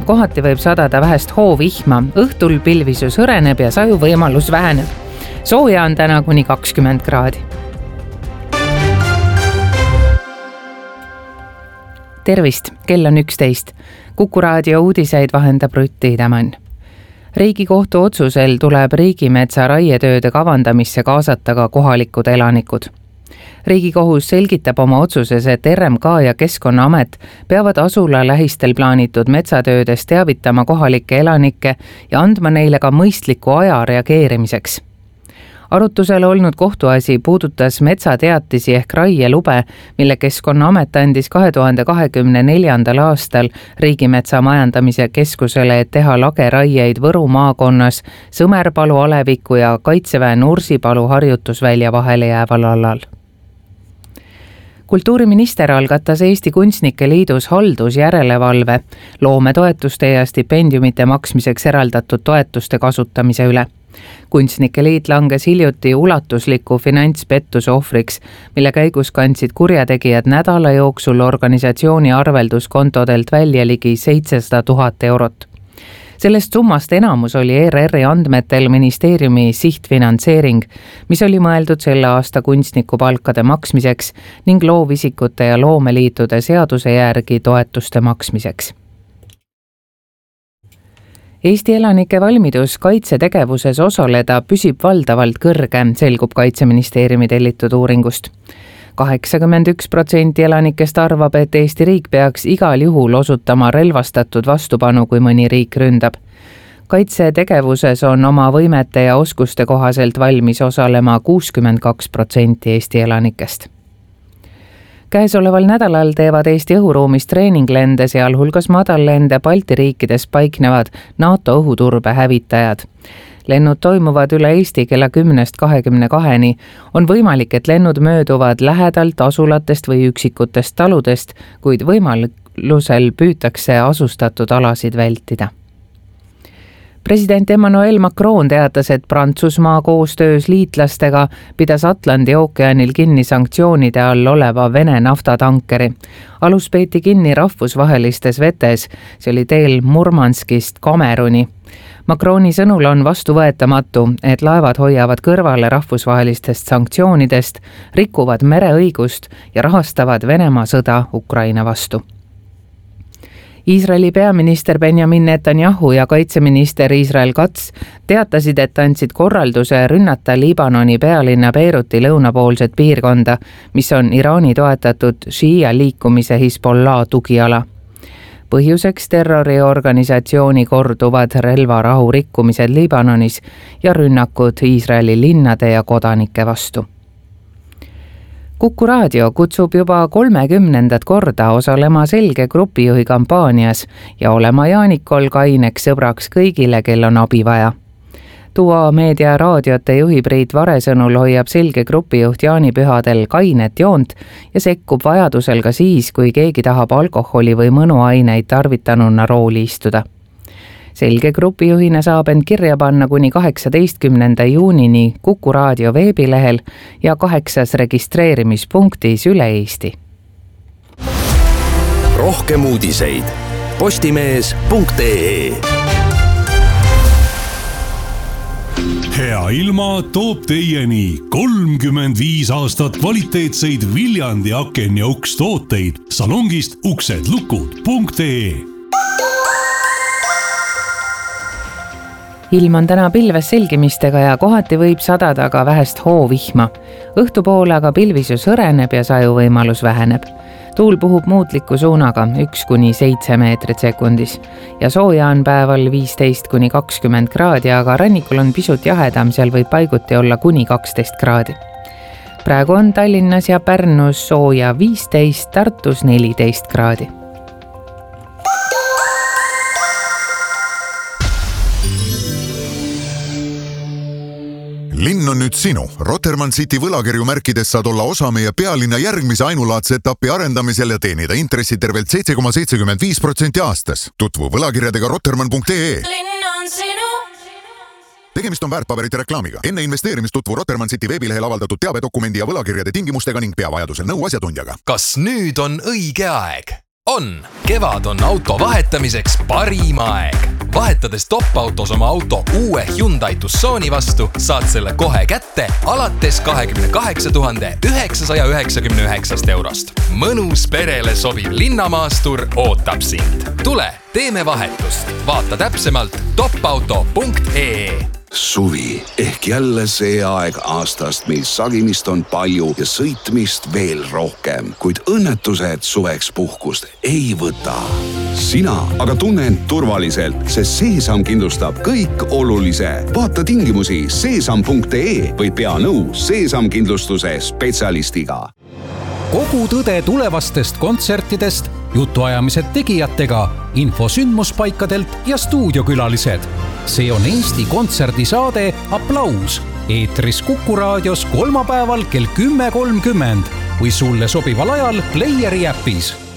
kohati võib sadada vähest hoovihma. Õhtul pilvisus hõreneb ja sajuvõimalus väheneb. Sooja on täna kuni 20 kraadi. Tervist, kell on 11. Kuku raadio uudiseid vahendab Rutt Tiidemann. Riigikohtu otsusel tuleb riigimetsa raietööde kavandamisse kaasata ka kohalikud elanikud. Riigikohus selgitab oma otsuses, et RMK ja Keskkonnaamet peavad asula lähistel plaanitud metsatöödest teavitama kohalikke elanikke ja andma neile ka mõistliku aja reageerimiseks. Arutusel olnud kohtuasi puudutas metsateatisi ehk raielube, mille Keskkonnaamet andis 2024. aastal Riigimetsa Majandamise Keskusele, et teha lageraieid Võru maakonnas Sõmerpalu, Aleviku ja Kaitseväe Nursipalu harjutusvälja vahele jääval alal. Kultuuriminister algatas Eesti Kunstnike Liidus haldusjärelevalve loometoetuste ja stipendiumite maksmiseks eraldatud toetuste kasutamise üle. Kunstnike liit langes hiljuti ulatusliku finantspettuse ohvriks, mille käigus kandsid kurjategijad nädala jooksul organisatsiooni arvelduskontodelt välja ligi 700 000 eurot. Sellest summast enamus oli ERR-i andmetel ministeeriumi sihtfinantseering, mis oli mõeldud selle aasta kunstnikupalkade maksmiseks ning loovisikute ja loomeliitude seaduse järgi toetuste maksmiseks. Eesti elanike valmidus kaitsetegevuses osaleda püsib valdavalt kõrge, selgub Kaitseministeeriumi tellitud uuringust. 81% elanikest arvab, et Eesti riik peaks igal juhul osutama relvastatud vastupanu, kui mõni riik ründab. Kaitsetegevuses on oma võimete ja oskuste kohaselt valmis osalema 62% Eesti elanikest. Käesoleval nädalal teevad Eesti õhuruumis treeninglende, sealhulgas madallende Balti riikides paiknevad NATO õhuturbe hävitajad. Lennud toimuvad üle Eesti kella 10-22-ni. On võimalik, et lennud mööduvad lähedalt asulatest või üksikutest taludest, kuid võimalusel püütakse asustatud alasid vältida. President Emmanuel Macron teatas, et Prantsusmaa koostöös liitlastega pidas Atlandi ookeanil kinni sanktsioonide all oleva Vene naftatankeri. Alus peeti kinni rahvusvahelistes vetes, see oli teel Murmanskist Kameruni. Macroni sõnul on vastuvõetamatu, et laevad hoiavad kõrvale rahvusvahelistest sanktsioonidest, rikuvad mereõigust ja rahastavad Venemaa sõda Ukraina vastu. Iisraeli peaminister Benjamin Netanyahu ja kaitseminister Israel Katz teatasid, et andsid korralduse rünnata Liibanoni pealinna Beiruti lõunapoolset piirkonda, mis on Iraani toetatud Shia liikumise Hezbollah tugiala. Põhjuseks terroriorganisatsiooni korduvad relvarahu rikkumised Liibanonis ja rünnakud Iisraeli linnade ja kodanike vastu. Kuku raadio kutsub juba 30. korda osalema Selge grupijuhi kampaanias ja olema Jaanikol kaineks sõbraks kõigile, kel on abi vaja. Duo Meedia raadiote juhi Priit Vare sõnul hoiab Selge grupijuht jaanipühadel kainet joont ja sekkub vajadusel ka siis, kui keegi tahab alkoholi või mõnuaineid tarvitanuna rooli istuda. Selge grupijuhina saab end kirja panna kuni 18. juunini Kuku raadio veebilehel ja 8 registreerimispunktis üle Eesti. Rohkem uudiseid postimees.ee. Hea ilma toob teieni 35 aastat kvaliteetseid Viljandi aken- ja ukstooteid salongist uksedlukud.ee. Ilm on täna pilves selgimistega ja kohati võib sadada ka vähest hoovihma. Õhtupoole aga pilvisus hõreneb ja sajuvõimalus väheneb. Tuul puhub muutliku suunaga 1-7 meetrit sekundis ja sooja on päeval 15-20 kraadi, aga rannikul on pisut jahedam, seal võib paiguti olla kuni 12 kraadi. Praegu on Tallinnas ja Pärnus sooja 15, Tartus 14 kraadi. Linn on nüüd sinu. Rotermann City võlakirju märkides saad olla osa meie pealinna järgmise ainulaadse etapi arendamisel ja teenida intressi tervelt 7,75% aastas. Tutvu võlakirjadega rotermann.ee. Linn on sinu. Tegemist on väärtpaberite reklaamiga. Enne investeerimist tutvu Rotermann City veebilehel avaldatud teabedokumendi ja võlakirjade tingimustega ning pea vajadusel nõu asjatundjaga. Kas nüüd on õige aeg? on. Kevad on auto vahetamiseks parim aeg. Vahetades top-autos oma auto uue Hyundai Tucsoni vastu, saad selle kohe kätte alates 28 999 eurost. Mõnus perele sobiv linnamaastur ootab sind. Tule, teeme vahetust. Vaata täpsemalt topauto.ee. Suvi ehk jälle see aeg aastast, mil sagimist on palju ja sõitmist veel rohkem, kuid õnnetused suveks puhkust ei võta. Sina aga tunne end turvaliselt, sest Seesam kindlustab kõik olulise. Vaata tingimusi seesam.ee või pea nõu Seesam kindlustuse spetsialistiga. Kogu tõde tulevastest kontsertidest, jutuajamised tegijatega, info sündmuspaikadelt ja stuudiokülalised. See on Eesti kontserdisaade Applaus. Eetris Kuku raadios kolmapäeval kell 10.30 või sulle sobival ajal Playeri äpis.